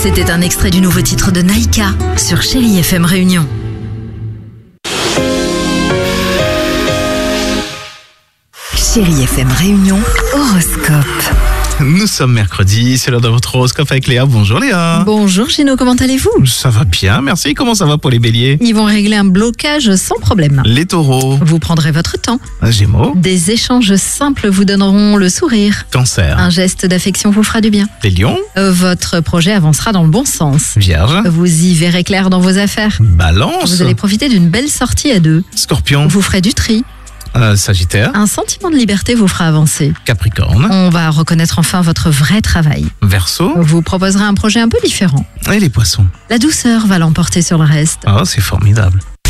C'était un extrait du nouveau titre de Naïka sur Chérie FM Réunion. Chérie FM Réunion, horoscope. Nous sommes mercredi, c'est l'heure de votre horoscope avec Léa. Bonjour Léa. Bonjour Gino, comment allez-vous? Ça va bien, merci. Comment ça va pour les béliers? Ils vont régler un blocage sans problème. Les taureaux. Vous prendrez votre temps. Gémeaux. Des échanges simples vous donneront le sourire. Cancer. Un geste d'affection vous fera du bien. Les lions. Votre projet avancera dans le bon sens. Vierge. Vous y verrez clair dans vos affaires. Balance. Vous allez profiter d'une belle sortie à deux. Scorpion. Vous ferez du tri. Sagittaire. Un sentiment de liberté vous fera avancer. Capricorne. On va reconnaître enfin votre vrai travail. Verseau. Vous proposerez un projet un peu différent. Et les poissons. La douceur va l'emporter sur le reste. Oh, c'est formidable.